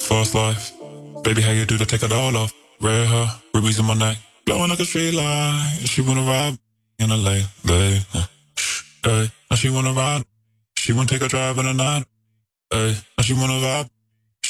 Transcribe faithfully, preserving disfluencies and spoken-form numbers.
Fast life. Baby, how you do to take it all off? Red hair, rubies in my neck, blowing like a straight line. She wanna ride in a lane, babe. Hey, now she wanna ride. She wanna take a drive in the night. Hey, now she wanna vibe.